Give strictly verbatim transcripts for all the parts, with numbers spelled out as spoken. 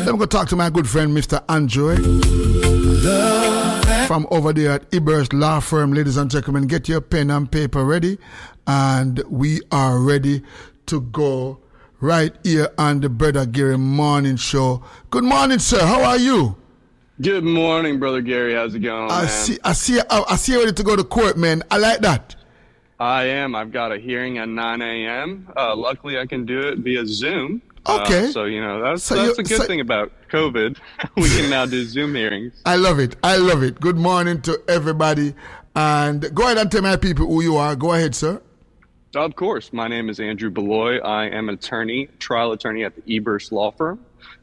Let me go talk to my good friend, Mister Andrew, from over there at Ebers Law Firm. Ladies and gentlemen, get your pen and paper ready, and we are ready to go right here on the Brother Gary Morning Show. Good morning, sir. How are you? Good morning, Brother Gary. How's it going, I man? see. I see. I, I see you ready to go to court, man. I like that. I am. I've got a hearing at nine a.m. Uh, luckily, I can do it via Zoom. Okay. Uh, so, you know, that's, so that's a good so, thing about COVID. We can now do Zoom hearings. I love it. I love it. Good morning to everybody. And go ahead and tell my people who you are. Go ahead, sir. Of course. My name is Andrew Beloy. I am an attorney, trial attorney at the Ebers Law Firm.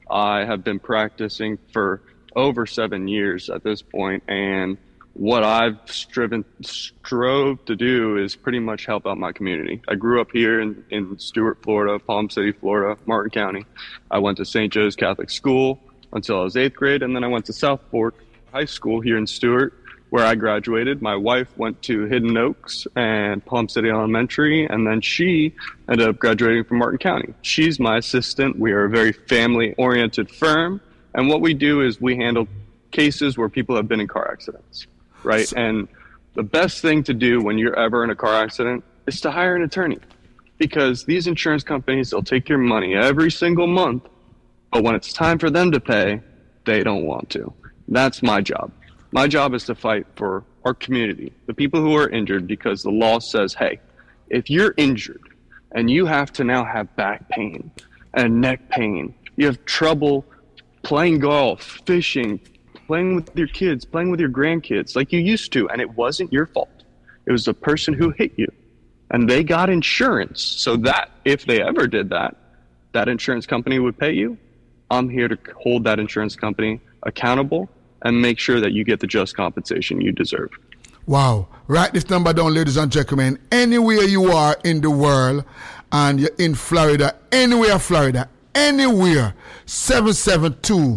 I have been practicing for over seven years at this point, and what I've striven strove to do is pretty much help out my community. I grew up here in, in Stuart, Florida, Palm City, Florida, Martin County. I went to Saint Joe's Catholic School until I was eighth grade, and then I went to South Fork High School here in Stuart, where I graduated. My wife went to Hidden Oaks and Palm City Elementary, and then she ended up graduating from Martin County. She's my assistant. We are a very family-oriented firm, and what we do is we handle cases where people have been in car accidents. Right. So, and the best thing to do when you're ever in a car accident is to hire an attorney, because these insurance companies, they'll take your money every single month. But when it's time for them to pay, they don't want to. That's my job. My job is to fight for our community, the people who are injured, because the law says, hey, if you're injured and you have to now have back pain and neck pain, you have trouble playing golf, fishing, playing with your kids, playing with your grandkids like you used to, and it wasn't your fault. It was the person who hit you, and they got insurance so that if they ever did that, that insurance company would pay you. I'm here to hold that insurance company accountable and make sure that you get the just compensation you deserve. Wow. Write this number down, ladies and gentlemen. Anywhere you are in the world, and you're in Florida, anywhere Florida, anywhere, seven seven two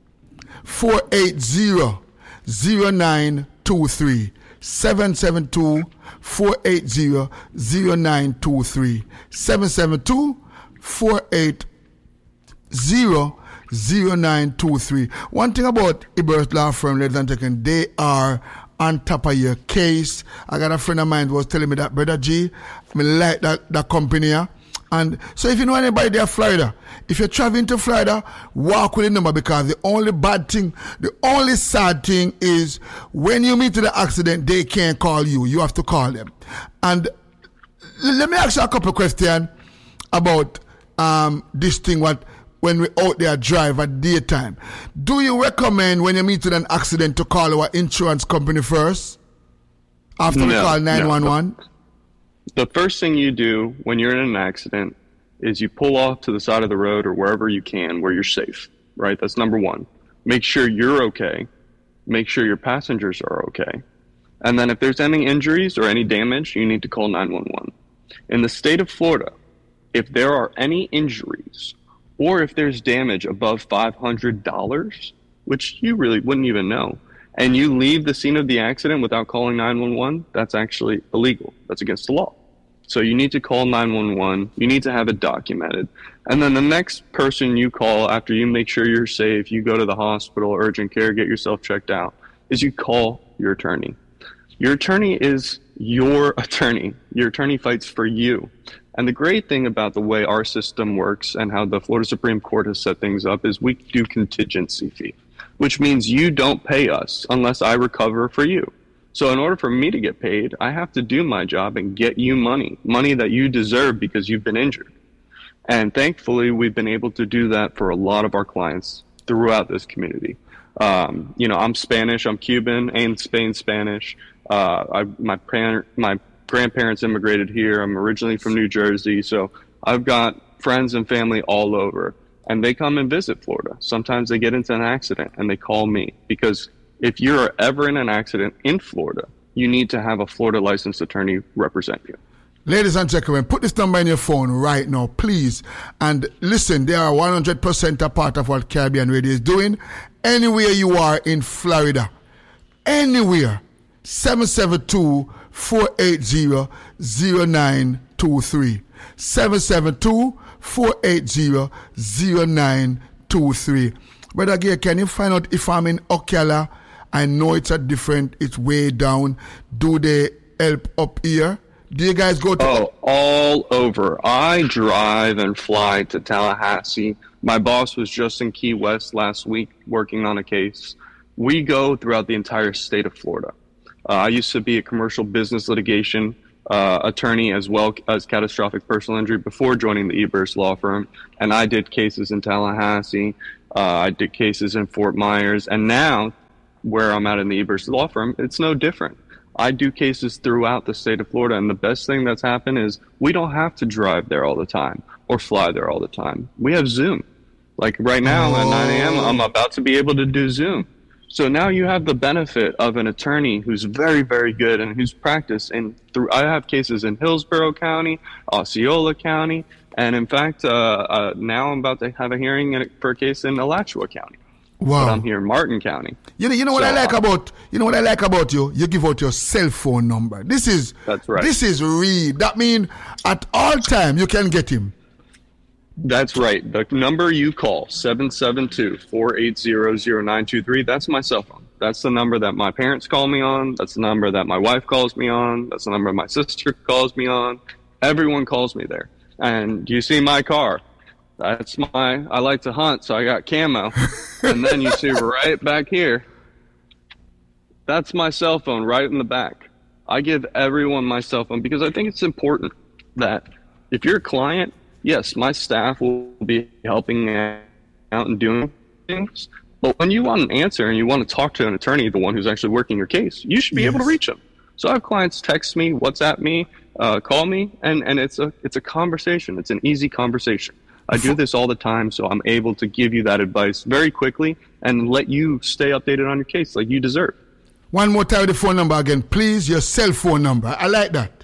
four eight zero, zero nine two three. seven seven two, four eight zero, zero nine two three. seven seven two, four eight zero, zero nine two three. One thing about Ebers Law Firm, ladies and gentlemen, they are on top of your case. I got a friend of mine who was telling me that, Brother G, I mean, like that, that company here. And so if you know anybody there in Florida, if you're traveling to Florida, walk with the number, because the only bad thing, the only sad thing is when you meet to the accident, they can't call you. You have to call them. And let me ask you a couple of questions about um, this thing, what when we out there drive at daytime. Do you recommend when you meet with an accident to call our insurance company first after no, we call nine one one? No. The first thing you do when you're in an accident is you pull off to the side of the road or wherever you can where you're safe, right? That's number one. Make sure you're okay. Make sure your passengers are okay. And then if there's any injuries or any damage, you need to call nine one one. In the state of Florida, if there are any injuries or if there's damage above five hundred dollars, which you really wouldn't even know, and you leave the scene of the accident without calling nine one one, that's actually illegal. That's against the law. So you need to call nine one one. You need to have it documented. And then the next person you call after you make sure you're safe, you go to the hospital, urgent care, get yourself checked out, is you call your attorney. Your attorney is your attorney. Your attorney fights for you. And the great thing about the way our system works and how the Florida Supreme Court has set things up is we do contingency fee, which means you don't pay us unless I recover for you. So in order for me to get paid, I have to do my job and get you money, money that you deserve because you've been injured. And thankfully, we've been able to do that for a lot of our clients throughout this community. Um, you know, I'm Spanish, I'm Cuban, and Spain Spanish. Uh, I, my, parent, my grandparents immigrated here. I'm originally from New Jersey. So I've got friends and family all over. And they come and visit Florida. Sometimes they get into an accident and they call me, because if you're ever in an accident in Florida, you need to have a Florida licensed attorney represent you. Ladies and gentlemen, put this number in your phone right now, please. And listen, they are one hundred percent a part of what Caribbean Radio is doing. Anywhere you are in Florida, anywhere, seven seven two, four eight zero, zero nine two three. seven seven two, four eight zero, zero nine two three. two three. Brother Gary, can you find out if I'm in Ocala? I know it's a different, it's way down. Do they help up here? Do you guys go to... Oh, all over. I drive and fly to Tallahassee. My boss was just in Key West last week working on a case. We go throughout the entire state of Florida. Uh, I used to be a commercial business litigation uh, attorney as well as catastrophic personal injury before joining the Eberst law firm. And I did cases in Tallahassee. Uh, I did cases in Fort Myers. And now, where I'm at in the Eberst law firm, it's no different. I do cases throughout the state of Florida, and the best thing that's happened is we don't have to drive there all the time or fly there all the time. We have Zoom. Like right now oh. at nine a.m., I'm about to be able to do Zoom. So now you have the benefit of an attorney who's very, very good and who's practiced. And through, I have cases in Hillsborough County, Osceola County, and in fact, uh, uh, now I'm about to have a hearing in, for a case in Alachua County. Wow. But I'm here in Martin County. You know, you know what so, I like about you know what I like about you. You give out your cell phone number. This is that's right. This is real. That means at all time you can get him. That's right. The number you call seven seven two, four eight zero, zero nine two three. That's my cell phone. That's the number that my parents call me on. That's the number that my wife calls me on. That's the number my sister calls me on. Everyone calls me there. And you see my car. That's my, I like to hunt, so I got camo. And then you see right back here, that's my cell phone right in the back. I give everyone my cell phone because I think it's important that if you're a client, yes, my staff will be helping out and doing things. But when you want an answer and you want to talk to an attorney, the one who's actually working your case, you should be yes. able to reach them. So I have clients text me, WhatsApp me, uh, call me, and, and it's a it's a conversation. It's an easy conversation. I do this all the time, so I'm able to give you that advice very quickly and let you stay updated on your case like you deserve. One more time, the phone number again, please. Your cell phone number. I like that.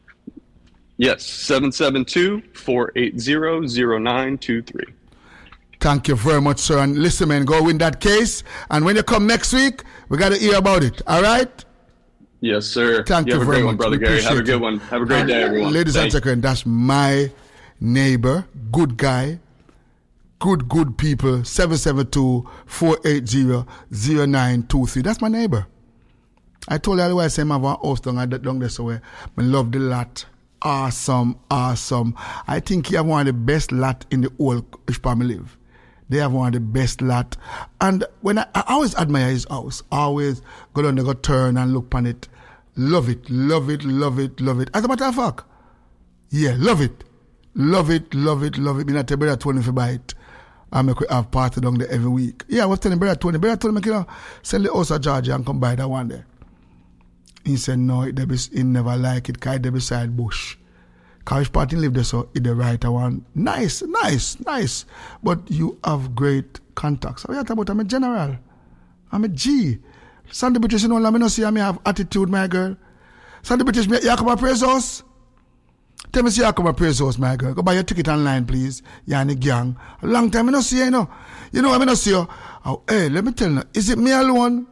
Yes, seven seven two, four eight zero, zero nine two three. Thank you very much, sir. And listen, man, go win that case. And when you come next week, we got to hear about it. All right? Yes, sir. Thank you, you have very a great much. one, Brother Gary. Have a good one. Have a great and day, everyone. Ladies Thank and gentlemen, that's my neighbor, good guy, good, good people, seven seven two, four eight zero, zero nine two three. That's my neighbor. I told you otherwise I have a house down there, so I love the lot. Awesome, awesome. I think he have one of the best lot in the whole Ishpam live. They have one of the best lot. And when I, I always admire his house, always go down there, go turn and look on it. Love it, love it, love it, love it. As a matter of fact, yeah, love it. Love it, love it, love it. Me not tell Brother Tony if you buy it. I make we have party down there every week. Yeah, I was telling Brother Tony, Brother Tony, make you know, sell the house of Georgia and come buy that one there. He said, no, it be, he never like it, because it beside bush. Because party live there, so it the right one. Nice, nice, nice. But you have great contacts. What you talking about? I'm a general. I'm a G. Sunday British, you know, let me not see I have attitude, my girl. Sunday British, you come to praise us? Tell me, see you come to praise us, my girl. Go buy your ticket online, please. You're in the gang. A long time I not see you, you know. You know, I not see you. Oh, hey, let me tell you, is it me alone?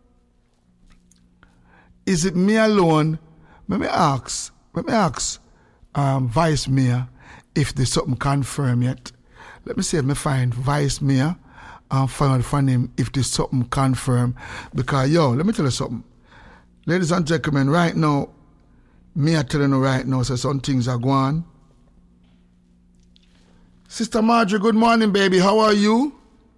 Is it me alone? Let me ask, let me ask um, Vice Mayor if there's something confirmed yet. Let me see if I find Vice Mayor and find out from him if there's something confirmed. Because, yo, let me tell you something. Ladies and gentlemen, right now, me I telling you right now, so some things are going. Sister Marjorie, good morning, baby. How are you?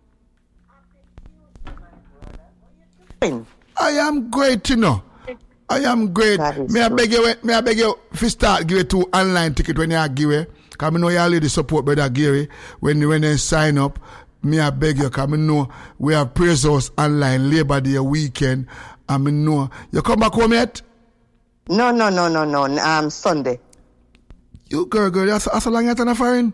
I am great, you know. I am great. May I beg you, may I beg you, if you start give you two online ticket when you give it, because I know you already support Brother Gary when, when they sign up. May I beg you, because I know we have Praise House online Labor Day weekend, and I know. You come back home yet? No, no, no, no, no. Um, Sunday. You girl, girl, that's, that's a long time foreign.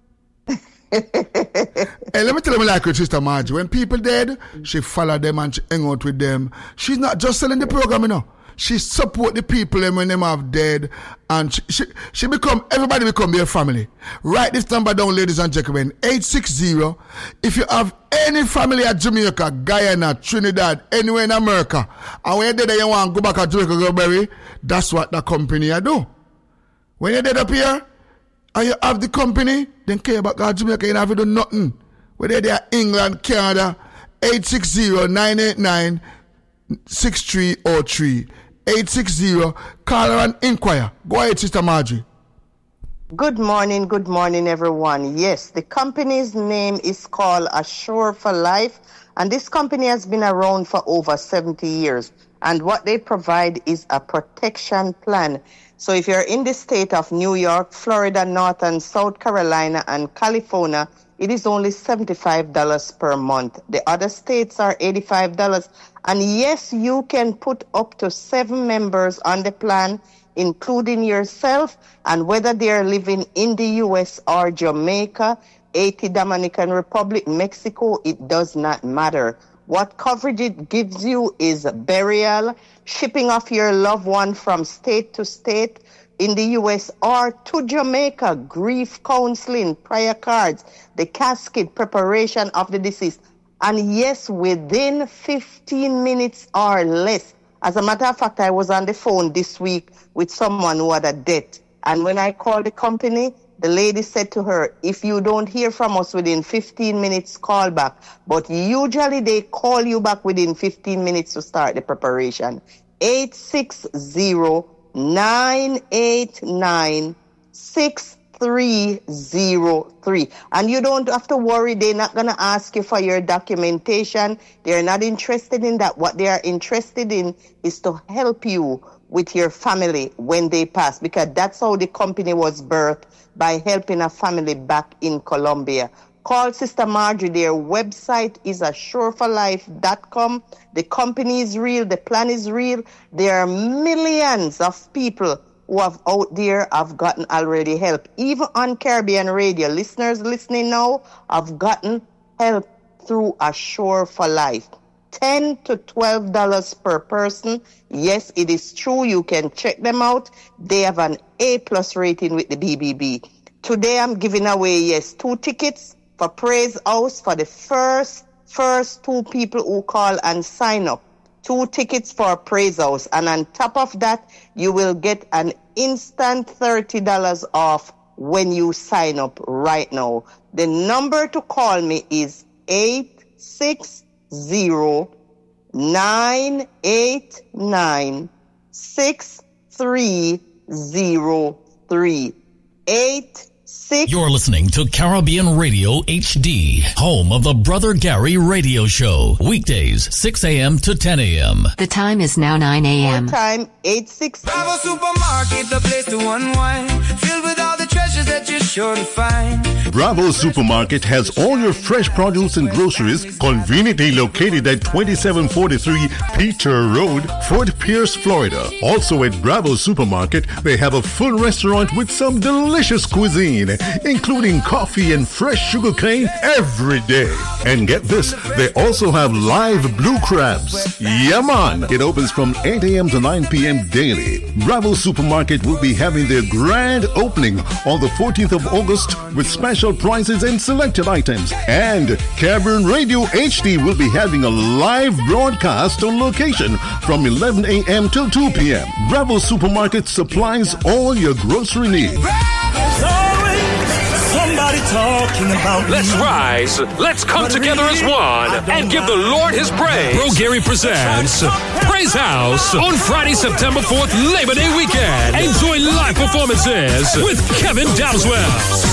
Hey, let me tell you like with Sister Margie. When people dead, she follow them and she hang out with them. She's not just selling the program, you know. She support the people when them have dead, and she, she, she become, everybody become their family. Write this number down, ladies and gentlemen, eight six zero. If you have any family at Jamaica, Guyana, Trinidad, anywhere in America, and when you're dead you want to go back to Jamaica, go bury, that's what the company I do. When you're dead up here, and you have the company, then care about God Jamaica, you don't have to do nothing. Whether they are England, Canada, eight six zero, nine eight nine, six three zero three. eight six zero, call her and inquire. Go ahead, Sister Margie. Good morning, good morning, everyone. Yes, the company's name is called Assure for Life, and this company has been around for over seventy years. And what they provide is a protection plan. So if you're in the state of New York, Florida, North and South Carolina, and California, it is only seventy-five dollars per month. The other states are eighty-five dollars. And yes, you can put up to seven members on the plan, including yourself, and whether they are living in the U S or Jamaica, Haiti, Dominican Republic, Mexico, it does not matter. What coverage it gives you is burial, shipping of your loved one from state to state in the U S or to Jamaica, grief counseling, prayer cards, the casket, preparation of the deceased. And yes, within fifteen minutes or less. As a matter of fact, I was on the phone this week with someone who had a debt. And when I called the company, the lady said to her, if you don't hear from us within fifteen minutes, call back. But usually they call you back within fifteen minutes to start the preparation. eight six zero, nine eight nine, six three zero three. And you don't have to worry. They're not going to ask you for your documentation. They're not interested in that. What they are interested in is to help you with your family when they pass, because that's how the company was birthed, by helping a family back in Colombia. Call Sister Margie. Their website is assure for life dot com. The company is real. The plan is real. There are millions of people who have out there have gotten already help. Even on Caribbean Radio, listeners listening now have gotten help through Assure for Life. ten to twelve dollars per person. Yes, it is true. You can check them out. They have an A plus rating with the B B B. Today I'm giving away, yes, two tickets for Praise House for the first, first two people who call and sign up. Two tickets for Praise House. And on top of that, you will get an instant thirty dollars off when you sign up right now. The number to call me is eight six zero, nine eight nine, six three zero three. eight six. You're listening to Caribbean Radio H D, home of the Brother Gary Radio Show. Weekdays, six a.m. to ten a.m. The time is now nine a.m. Time, eight six. Bravo Supermarket, the place to unwind. Filled with all the treasures that you're sure to find. Bravo Supermarket has all your fresh produce and groceries conveniently located at twenty-seven forty-three Peter Road, Fort Pierce, Florida. Also at Bravo Supermarket, they have a full restaurant with some delicious cuisine, including coffee and fresh sugar cane every day. And get this, they also have live blue crabs. Yeah, man! It opens from eight a.m. to nine p.m. daily. Bravo Supermarket will be having their grand opening on the fourteenth of August with special prices and selected items. And Caribbean Radio H D will be having a live broadcast on location from eleven a.m. till two p.m. Bravo Supermarket supplies all your grocery needs. Somebody talking about Let's me. rise. Let's come together as one and give the Lord his praise. Bro Gary presents Praise House on Friday, September fourth, Labor Day weekend. Enjoy live performances with Kevin Dowswell,